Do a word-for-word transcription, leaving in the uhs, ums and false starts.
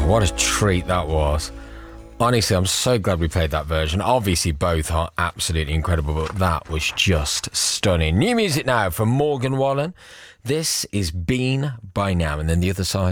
what a treat that was. Honestly, I'm so glad we played that version. Obviously, both are absolutely incredible, but that was just stunning. New music now from Morgan Wallen. This is Been By Now, and then the other side.